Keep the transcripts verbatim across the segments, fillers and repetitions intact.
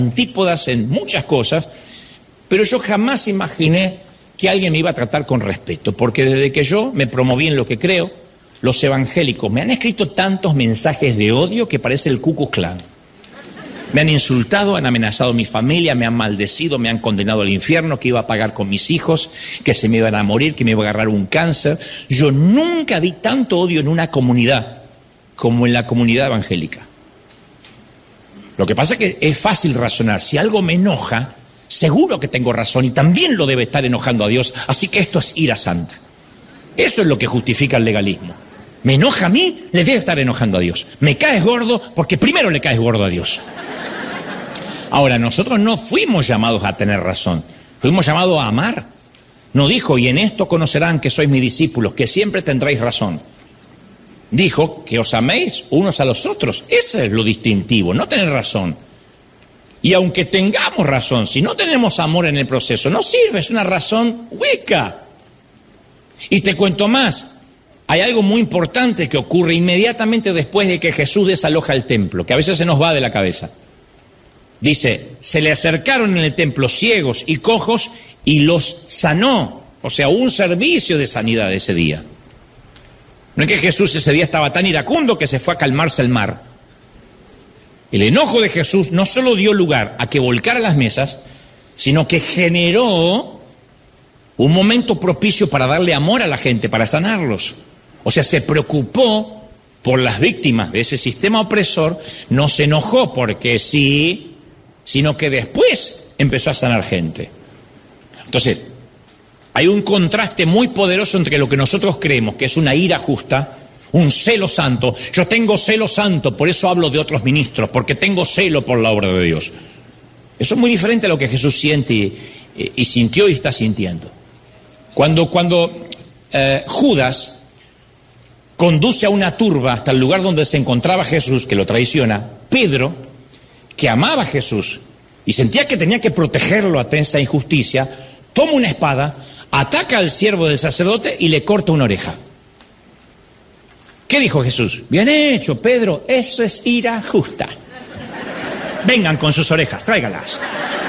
antípodas en muchas cosas, pero yo jamás imaginé que alguien me iba a tratar con respeto, porque desde que yo me promoví en lo que creo, los evangélicos me han escrito tantos mensajes de odio que parece el Ku Klux Klan. Me han insultado, han amenazado a mi familia, me han maldecido, me han condenado al infierno, que iba a pagar con mis hijos, que se me iban a morir, que me iba a agarrar un cáncer. Yo nunca vi tanto odio en una comunidad como en la comunidad evangélica. Lo que pasa es que es fácil razonar. Si algo me enoja, seguro que tengo razón y también lo debe estar enojando a Dios. Así que esto es ira santa. Eso es lo que justifica el legalismo. Me enoja a mí, le debe estar enojando a Dios. Me caes gordo porque primero le caes gordo a Dios. Ahora, nosotros no fuimos llamados a tener razón, fuimos llamados a amar. No dijo, y en esto conocerán que sois mis discípulos, que siempre tendréis razón. Dijo que os améis unos a los otros. Ese es lo distintivo, no tener razón. Y aunque tengamos razón, si no tenemos amor en el proceso, no sirve, es una razón hueca. Y te cuento más, hay algo muy importante que ocurre inmediatamente después de que Jesús desaloja el templo, que a veces se nos va de la cabeza. Dice, se le acercaron en el templo ciegos y cojos y los sanó. O sea, hubo un servicio de sanidad ese día. No es que Jesús ese día estaba tan iracundo que se fue a calmarse el mar. El enojo de Jesús no solo dio lugar a que volcara las mesas, sino que generó un momento propicio para darle amor a la gente, para sanarlos. O sea, se preocupó por las víctimas de ese sistema opresor, no se enojó porque sí, sino que después empezó a sanar gente. Entonces, hay un contraste muy poderoso entre lo que nosotros creemos que es una ira justa, un celo santo. Yo tengo celo santo, por eso hablo de otros ministros, porque tengo celo por la obra de Dios. Eso es muy diferente a lo que Jesús siente y, y, y sintió y está sintiendo. Cuando, cuando eh, Judas conduce a una turba hasta el lugar donde se encontraba Jesús, que lo traiciona, Pedro, que amaba a Jesús y sentía que tenía que protegerlo ante esa injusticia, toma una espada, ataca al siervo del sacerdote y le corta una oreja. ¿Qué dijo Jesús? Bien hecho, Pedro, eso es ira justa. Vengan con sus orejas, tráigalas.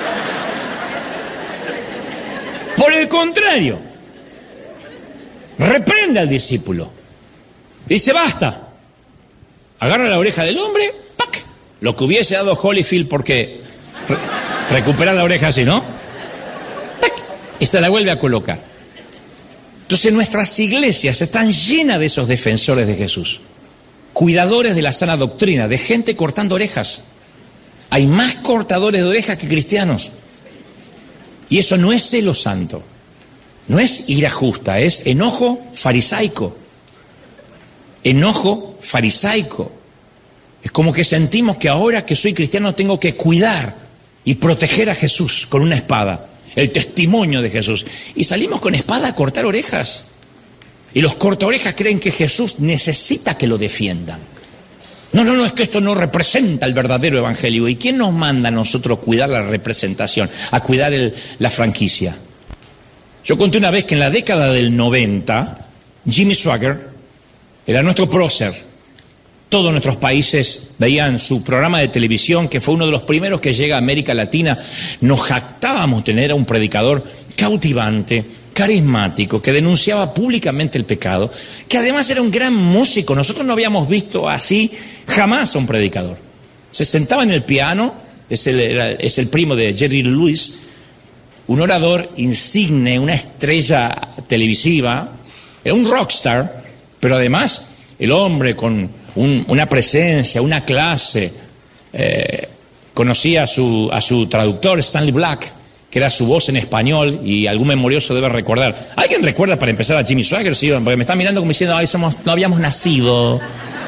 Por el contrario, reprende al discípulo. Dice, basta. Agarra la oreja del hombre, ¡pac! Lo que hubiese dado Holyfield porque re recuperar la oreja así, ¿no? ¡Pac! Y se la vuelve a colocar. Entonces nuestras iglesias están llenas de esos defensores de Jesús, cuidadores de la sana doctrina, de gente cortando orejas. Hay más cortadores de orejas que cristianos. Y eso no es celo santo, no es ira justa, es enojo farisaico. Enojo farisaico. Es como que sentimos que ahora que soy cristiano tengo que cuidar y proteger a Jesús con una espada, el testimonio de Jesús. Y salimos con espada a cortar orejas. Y los cortaorejas creen que Jesús necesita que lo defiendan. No, no, no, es que esto no representa el verdadero evangelio. ¿Y quién nos manda a nosotros cuidar la representación, a cuidar el, la franquicia? Yo conté una vez que en la década del noventa, Jimmy Swaggart era nuestro prócer. Todos nuestros países veían su programa de televisión, que fue uno de los primeros que llega a América Latina. Nos jactábamos tener a un predicador cautivante, carismático, que denunciaba públicamente el pecado, que además era un gran músico. Nosotros no habíamos visto así jamás a un predicador. Se sentaba en el piano, es el, era, es el primo de Jerry Lewis, un orador insigne, una estrella televisiva, era un rockstar, pero además el hombre con un, una presencia, una clase. Eh, conocía a su, a su traductor, Stanley Black, que era su voz en español, y algún memorioso debe recordar. ¿Alguien recuerda para empezar a Jimmy Swaggart? Sí, porque me están mirando como diciendo, ay, somos, no habíamos nacido.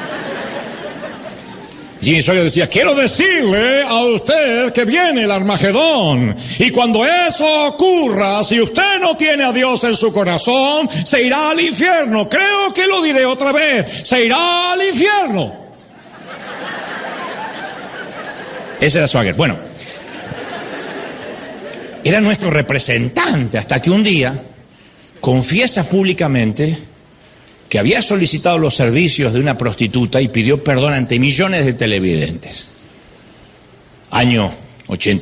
Jimmy Swaggart decía, quiero decirle a usted que viene el Armagedón, y cuando eso ocurra, si usted no tiene a Dios en su corazón, se irá al infierno. Creo que lo diré otra vez, se irá al infierno. Ese era Swaggart. Bueno, era nuestro representante, hasta que un día confiesa públicamente que había solicitado los servicios de una prostituta y pidió perdón ante millones de televidentes. Año ochenta